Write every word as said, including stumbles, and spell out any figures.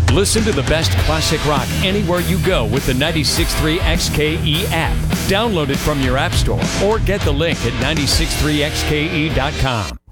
Listen to the best classic rock anywhere you go with the ninety-six point three X K E app. Download it from your app store or get the link at nine six three X K E dot com.